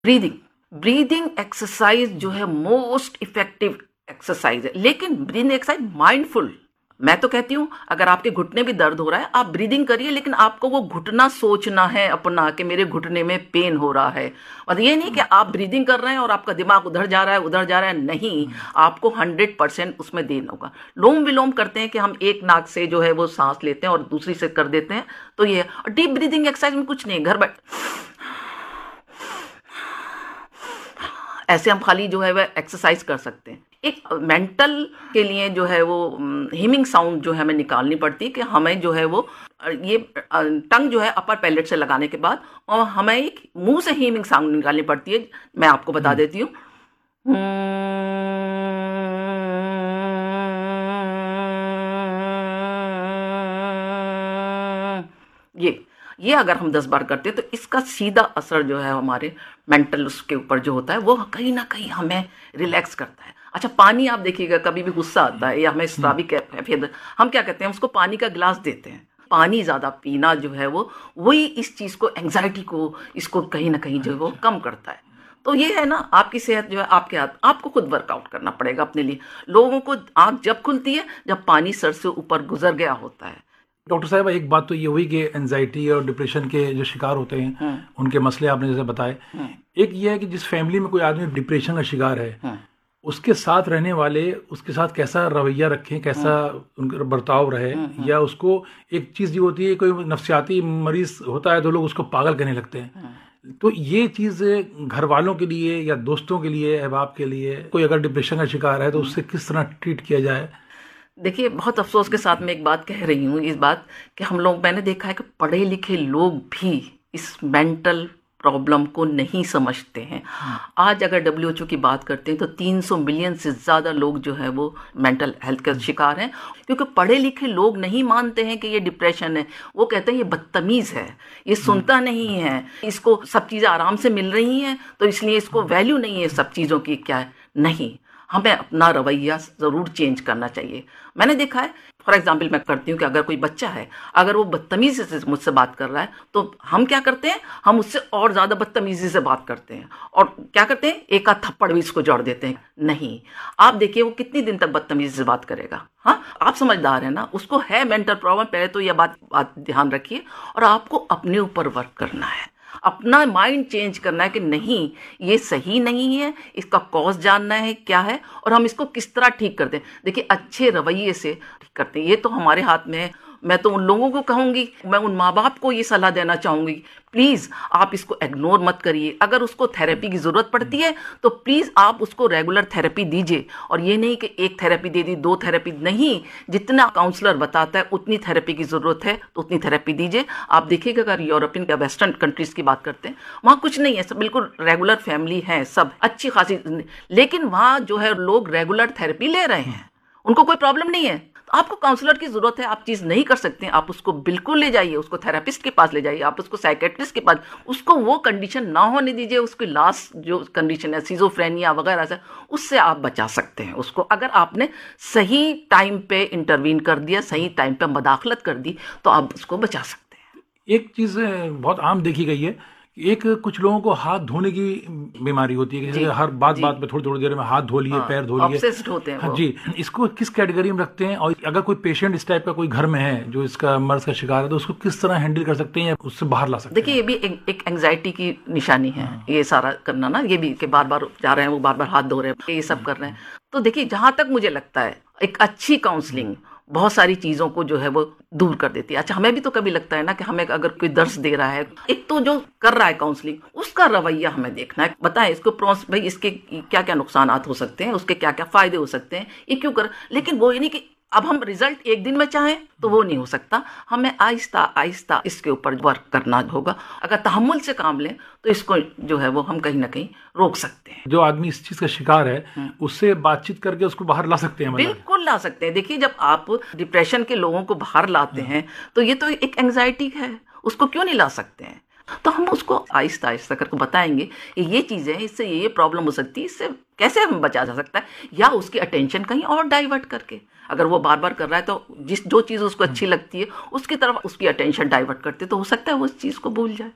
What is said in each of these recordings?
Breathing, breathing exercise जो है most effective exercise है, लेकिन ब्रीदिंग एक्सरसाइज माइंडफुल। मैं तो कहती हूँ अगर आपके घुटने भी दर्द हो रहा है आप ब्रीदिंग करिए, लेकिन आपको वो घुटना सोचना है अपना कि मेरे घुटने में पेन हो रहा है। और ये नहीं कि आप ब्रीदिंग कर रहे हैं और आपका दिमाग उधर जा रहा है उधर जा रहा है, नहीं, आपको 100% उसमें देना होगा। लोम विलोम करते हैं कि हम एक नाक से जो है वो सांस लेते हैं और दूसरी से कर देते हैं, तो ये डीप ब्रीदिंग एक्सरसाइज में कुछ नहीं, घर बैठ ऐसे हम खाली जो है वह एक्सरसाइज कर सकते हैं। एक मेंटल के लिए जो है वो हिमिंग साउंड जो है हमें निकालनी पड़ती है कि हमें जो है वो ये टंग जो है अपर पैलेट से लगाने के बाद और हमें एक मुंह से हिमिंग साउंड निकालनी पड़ती है। मैं आपको बता देती हूँ, ये अगर हम 10 बार करते हैं तो इसका सीधा असर जो है हमारे मेंटल उसके ऊपर जो होता है वो कहीं ना कहीं हमें रिलैक्स करता है। अच्छा, पानी आप देखिएगा, कभी भी गुस्सा आता है या हमें स्राविक फिर हम क्या कहते हैं, उसको पानी का गिलास देते हैं। पानी ज़्यादा पीना जो है वो वही इस चीज़ को, एंग्जाइटी को, इसको कहीं ना कहीं जो है वो कम करता है। तो ये है ना, आपकी सेहत जो है आपके हाथ, आपको खुद वर्कआउट करना पड़ेगा अपने लिए। लोगों को आँख जब खुलती है जब पानी सर से ऊपर गुजर गया होता है। डॉक्टर साहब, एक बात तो ये हुई कि एंजाइटी और डिप्रेशन के जो शिकार होते हैं उनके मसले आपने जैसे बताए। एक ये है कि जिस फैमिली में कोई आदमी डिप्रेशन का शिकार है उसके साथ रहने वाले उसके साथ कैसा रवैया रखें, कैसा उनका बर्ताव रहे, या उसको एक चीज़ जो होती है, कोई नफ्सियाती मरीज होता है तो लोग उसको पागल कहने लगते हैं। तो ये चीज़ घर वालों के लिए या दोस्तों के लिए, अहबाब के लिए, कोई अगर डिप्रेशन का शिकार है तो उससे किस तरह ट्रीट किया जाए? देखिए, बहुत अफसोस के साथ मैं एक बात कह रही हूँ, इस बात कि हम लोग, मैंने देखा है कि पढ़े लिखे लोग भी इस मेंटल प्रॉब्लम को नहीं समझते हैं। आज अगर WHO की बात करते हैं तो 300 मिलियन से ज़्यादा लोग जो है वो मेंटल हेल्थ का शिकार हैं, क्योंकि पढ़े लिखे लोग नहीं मानते हैं कि ये डिप्रेशन है। वो कहते हैं ये बदतमीज़ है, ये सुनता नहीं है, इसको सब चीज़ें आराम से मिल रही हैं तो इसलिए इसको वैल्यू नहीं है सब चीज़ों की। क्या है, नहीं, हमें अपना रवैया ज़रूर चेंज करना चाहिए। मैंने देखा है, फॉर एग्जाम्पल मैं करती हूँ कि अगर कोई बच्चा है, अगर वो बदतमीज़ी से मुझसे बात कर रहा है तो हम क्या करते हैं, हम उससे और ज़्यादा बदतमीज़ी से बात करते हैं और क्या करते हैं, एक आध थप्पड़ भी इसको जोड़ देते हैं। नहीं, आप देखिए वो कितनी दिन तक बदतमीज़ी से बात करेगा। हाँ, आप समझदार हैं ना, उसको है मेंटल प्रॉब्लम, पहले तो यह बात ध्यान रखिए। और आपको अपने ऊपर वर्क करना है, अपना माइंड चेंज करना है कि नहीं, ये सही नहीं है, इसका कॉज जानना है क्या है और हम इसको किस तरह ठीक करते हैं। देखिए, अच्छे रवैये से ठीक करते हैं, ये तो हमारे हाथ में है। मैं तो उन लोगों को कहूँगी, मैं उन माँ बाप को ये सलाह देना चाहूँगी, प्लीज़ आप इसको इग्नोर मत करिए। अगर उसको थेरेपी की ज़रूरत पड़ती है तो प्लीज़ आप उसको रेगुलर थेरेपी दीजिए। और ये नहीं कि एक थेरेपी दे दी, 2 थेरेपी नहीं, जितना काउंसलर बताता है उतनी थेरेपी की ज़रूरत है तो उतनी थेरेपी दीजिए। आप देखिएगा, अगर यूरोपियन या वेस्टर्न कंट्रीज़ की बात करते हैं, वहाँ कुछ नहीं है, सब बिल्कुल रेगुलर फैमिली है, सब अच्छी खासी, लेकिन वहाँ जो है लोग रेगुलर थेरेपी ले रहे हैं, उनको कोई प्रॉब्लम नहीं है। आपको काउंसलर की जरूरत है, आप चीज़ नहीं कर सकते हैं, आप उसको बिल्कुल ले जाइए, उसको थेरेपिस्ट के पास ले जाइए, आप उसको साइकेट्रिस्ट के पास, उसको वो कंडीशन ना होने दीजिए, उसकी लास्ट जो कंडीशन है सिजोफ्रेनिया वगैरह से, उससे आप बचा सकते हैं उसको। अगर आपने सही टाइम पे इंटरवीन कर दिया, सही टाइम पे मदाखलत कर दी, तो आप उसको बचा सकते हैं। एक चीज़ बहुत आम देखी गई है, एक कुछ लोगों को हाथ धोने की बीमारी होती है कि हर बात पे थोड़ी देर में हाथ धो लिए, पैर धो लिए, ऑब्सेस्ड होते हैं। हाँ जी, इसको किस कैटेगरी में रखते हैं? और अगर कोई पेशेंट इस टाइप का कोई घर में है जो इसका मर्ज का शिकार है तो उसको किस तरह हैंडल कर सकते हैं या उससे बाहर ला सकते हैं? देखिए, ये भी एक एंग्जाइटी की निशानी है। ये सारा करना ना, ये भी कि बार बार जा रहे हैं, वो बार बार हाथ धो रहे हैं, ये सब कर रहे हैं। तो देखिए, जहां तक मुझे लगता है एक अच्छी काउंसलिंग बहुत सारी चीज़ों को जो है वो दूर कर देती है। अच्छा, हमें भी तो कभी लगता है ना कि हमें अगर कोई दर्द दे रहा है, एक तो जो कर रहा है काउंसलिंग, उसका रवैया हमें देखना है, बताएं इसको भाई इसके क्या क्या नुकसानात हो सकते हैं, उसके क्या क्या फायदे हो सकते हैं, ये क्यों कर। लेकिन वो ये नहीं कि अब हम रिजल्ट एक दिन में चाहें तो वो नहीं हो सकता, हमें आहिस्ता आहिस्ता इसके ऊपर वर्क करना होगा। अगर तहम्मुल से काम लें तो इसको जो है वो हम कहीं ना कहीं रोक सकते हैं। जो आदमी इस चीज का शिकार है उससे बातचीत करके उसको बाहर ला सकते हैं? बिल्कुल ला सकते हैं। देखिए, जब आप डिप्रेशन के लोगों को बाहर लाते हैं तो ये तो एक एंग्जाइटी है, उसको क्यों नहीं ला सकते हैं? तो हम उसको आहिस्ता आहिस्ता करके बताएंगे कि ये चीज़ें हैं, इससे ये प्रॉब्लम हो सकती है, इससे कैसे हम बचा जा सकता है, या उसकी अटेंशन कहीं और डाइवर्ट करके। अगर वो बार बार कर रहा है तो जो चीज़ उसको अच्छी लगती है उसकी तरफ उसकी अटेंशन डाइवर्ट करते तो हो सकता है वो उस चीज़ को भूल जाए।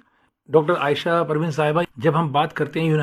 डॉक्टर आयशा परवीन साहिबा, जब हम बात करते हैं